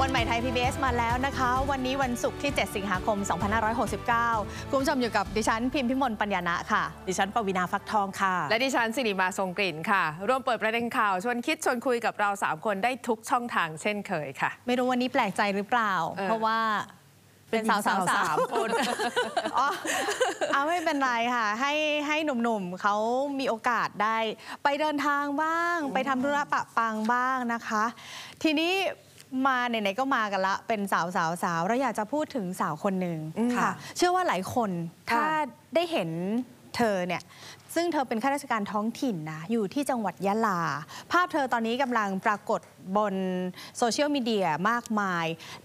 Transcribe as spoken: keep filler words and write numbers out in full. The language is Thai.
คนใหม่ไทย พี บี เอส มาแล้วนะคะวันนี้วันศุกร์ที่เจ็ดสิงหาคมสองพันห้าร้อยหกสิบเก้าคุณผู้ชมอยู่กับดิฉันพิมพิมลปัญญาณะค่ะดิฉันปวีณาฟักทองค่ะและดิฉันสิริมาทรงกลิ่นค่ะร่วมเปิดประเด็นข่าวชวนคิดชวนคุยกับเราสามคนได้ทุกช่องทางเช่นเคยค่ะไม่รู้วันนี้แปลกใจหรือเปล่าเเพราะว่าเป็นสาวสาวสามคนอ๋อเอาไม่เป็นไรค่ะให้ให้หนุ่มๆเขามีโอกาสได้ไปเดินทางบ้างไปทำธุระปะปังบ้างนะคะทีนี้มาไหนๆก็มากันละเป็นสาวสาวสาวเราอยากจะพูดถึงสาวคนหนึ่งค่ะเชื่อว่าหลายคนถ้าได้เห็นเธอเนี่ยซึ่งเธอเป็นข้าราชการท้องถิ่นนะอยู่ที่จังหวัดยะลาภาพเธอตอนนี้กำลังปรากฏบนโซเชียลมีเดียมากมาย